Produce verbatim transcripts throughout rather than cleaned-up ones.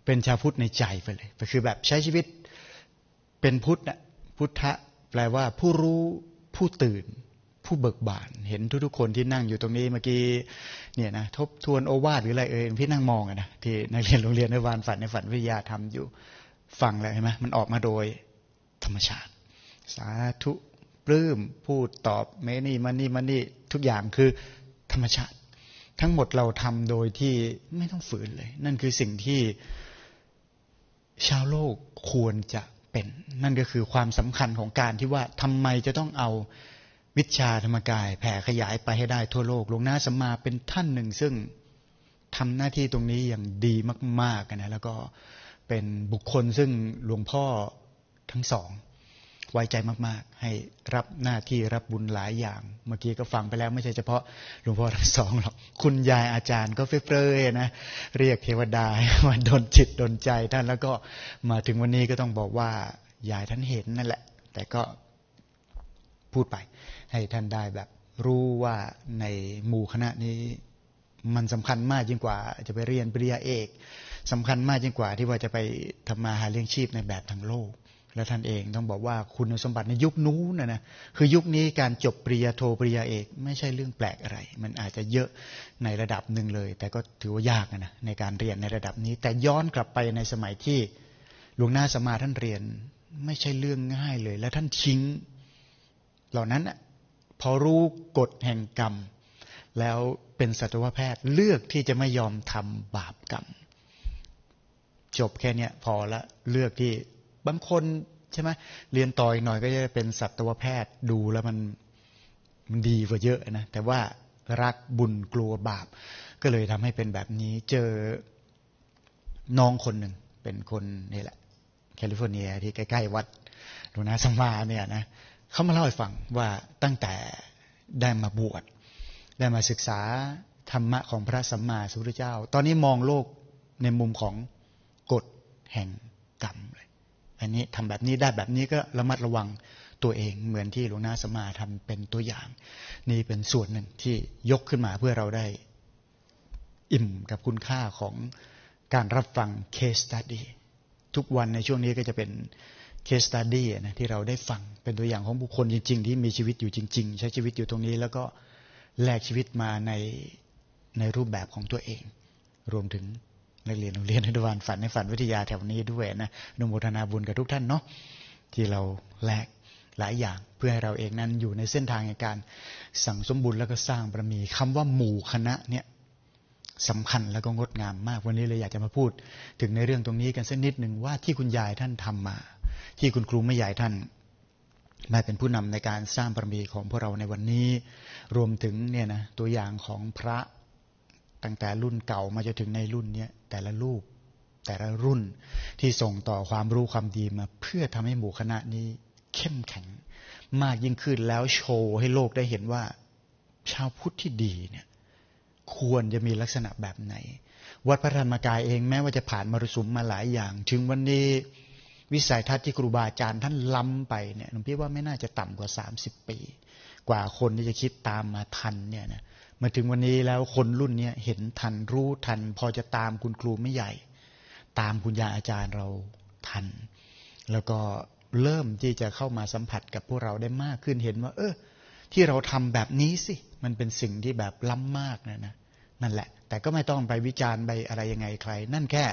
เป็นชาวพุทธในใจไปเลยก็คือแบบใช้ชีวิตเป็นพุทธนะพุทธะแปลว่าผู้รู้ผู้ตื่นผู้เบิกบานเห็นทุกๆคนที่นั่งอยู่ตรงนี้เมื่อกี้เนี่ยนะทบทวนโอวาทหรืออะไรเอ่ยพี่นั่งมองอะนะที่นักเรียนโรงเรียนในวานฝันในฝันวิทยาทำอยู่ฟังแล้วเห็นไหมมันออกมาโดยธรรมชาติสาธุปลื้มพูดตอบเมนี่มันนี่มันนี่ทุกอย่างคือธรรมชาติทั้งหมดเราทำโดยที่ไม่ต้องฝืนเลยนั่นคือสิ่งที่ชาวโลกควรจะเป็นนั่นก็คือความสำคัญของการที่ว่าทำไมจะต้องเอาวิชาธรรมกายแผ่ขยายไปให้ได้ทั่วโลกหลวงนาสัมมาเป็นท่านหนึ่งซึ่งทำหน้าที่ตรงนี้อย่างดีมากๆนะแล้วก็เป็นบุคคลซึ่งหลวงพ่อทั้งสองไว้ใจมากๆให้รับหน้าที่รับบุญหลายอย่างเมื่อกี้ก็ฟังไปแล้วไม่ใช่เฉพาะหลวงพ่อทั้งสองหรอกคุณยายอาจารย์ก็เฟรยๆนะเรียกเทวดามาดลจิตดลใจท่านแล้วก็มาถึงวันนี้ก็ต้องบอกว่ายายท่านเห็นนั่นแหละแต่ก็พูดไปให้ท่านได้แบบรู้ว่าในหมู่คณะนี้มันสำคัญมากยิ่งกว่าจะไปเรียนปริญญาเอกสำคัญมากยิ่งกว่าที่ว่าจะไปทำมาหาเลี้ยงชีพในแบบทางโลกและท่านเองต้องบอกว่าคุณสมบัติในยุคนู้นนะนะคือยุคนี้การจบปริญญาโทปริญญาเอกไม่ใช่เรื่องแปลกอะไรมันอาจจะเยอะในระดับหนึ่งเลยแต่ก็ถือว่ายากนะในการเรียนในระดับนี้แต่ย้อนกลับไปในสมัยที่หลวงนาสัมมาท่านเรียนไม่ใช่เรื่องง่ายเลยและท่านทิ้งเหล่านั้นพอรู้กฎแห่งกรรมแล้วเป็นสัตวแพทย์เลือกที่จะไม่ยอมทำบาปกรรมจบแค่นี้พอละเลือกที่บางคนใช่ไหมเรียนต่ออีกหน่อยก็จะเป็นสัตวแพทย์ดูแล้วมันมันดีกว่าเยอะนะแต่ว่ารักบุญกลัวบาปก็เลยทำให้เป็นแบบนี้เจอน้องคนหนึ่งเป็นคนนี่แหละแคลิฟอร์เนียที่ใกล้ๆวัดหลวงนาสัมมาเนี่ยนะเขามาเล่าให้ฟังว่าตั้งแต่ได้มาบวชได้มาศึกษาธรรมะของพระสัมมาสัมพุทธเจ้าตอนนี้มองโลกในมุมของกฎแห่งกรรมเลยอันนี้ทำแบบนี้ได้แบบนี้ก็ระมัดระวังตัวเองเหมือนที่หลวงนาสัมมาทำเป็นตัวอย่างนี่เป็นส่วนหนึ่งที่ยกขึ้นมาเพื่อเราได้อิ่มกับคุณค่าของการรับฟัง case study ทุกวันในช่วงนี้ก็จะเป็นcase study นะที่เราได้ฟังเป็นตัวอย่างของบุคคลจริงๆที่มีชีวิตอยู่จริงๆใช้ชีวิตอยู่ตรงนี้แล้วก็แลกชีวิตมาในในรูปแบบของตัวเองรวมถึงนักเรียนโรงเรียนอนุบาลฝันในฝันวิทยาแถวนี้ด้วยนะอนุโมทนาบุญกับทุกท่านเนาะที่เราแลกหลายอย่างเพื่อให้เราเองนั้นอยู่ในเส้นทางในการสั่งสมบุญแล้วก็สร้างบารมีคำว่าหมู่คณะเนี่ยสำคัญแล้วก็งดงามมากวันนี้เลยอยากจะมาพูดถึงในเรื่องตรงนี้กันสักนิดหนึ่งว่าที่คุณยายท่านทำมาที่คุณครูแม่ใหญ่ท่านมาเป็นผู้นำในการสร้างบารมีของพวกเราในวันนี้รวมถึงเนี่ยนะตัวอย่างของพระตั้งแต่รุ่นเก่ามาจนถึงในรุ่นเนี้ยแต่ละรูปแต่ละรุ่นที่ส่งต่อความรู้ความดีมาเพื่อทำให้หมู่คณะนี้เข้มแข็งมากยิ่งขึ้นแล้วโชว์ให้โลกได้เห็นว่าชาวพุทธที่ดีเนี่ยควรจะมีลักษณะแบบไหนวัดพระธรรมกายเองแม้ว่าจะผ่านมรสุมมาหลายอย่างถึงวันนี้วิสัยทัศน์ที่ครูบาอาจารย์ท่านล้ำไปเนี่ยหลวงพี่ว่าไม่น่าจะต่ำกว่าสามสิบปีกว่าคนที่จะคิดตามมาทันเนี่ยนะมาถึงวันนี้แล้วคนรุ่นนี้เห็นทันรู้ทันพอจะตามคุณครูไม่ใหญ่ตามคุณยายอาจารย์เราทันแล้วก็เริ่มที่จะเข้ามาสัมผัสกับพวกเราได้มากขึ้นเห็นว่าเออที่เราทำแบบนี้สิมันเป็นสิ่งที่แบบล้ำมากนะนะนั่นแหละแต่ก็ไม่ต้องไปวิจารณ์ไปอะไรยังไงใครนั่นแค่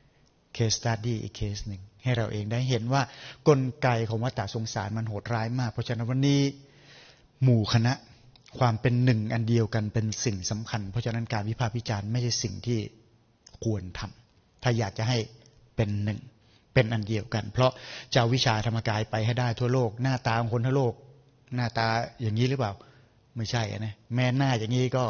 case study อีกเคสหนึ่งให้เราเองได้เห็นว่ากลไกของวัฏสงสารมันโหดร้ายมากเพราะฉะนั้นวันนี้หมู่คณะความเป็นหนึ่งอันเดียวกันเป็นสิ่งสำคัญเพราะฉะนั้นการวิพากษ์วิจารณ์ไม่ใช่สิ่งที่ควรทำถ้าอยากจะให้เป็นหนึ่งเป็นอันเดียวกันเพราะจะเอาวิชาธรรมกายไปให้ได้ทั่วโลกหน้าตาของคนทั่วโลกหน้าตาอย่างนี้หรือเปล่าไม่ใช่นะแม้หน้าอย่างนี้ก็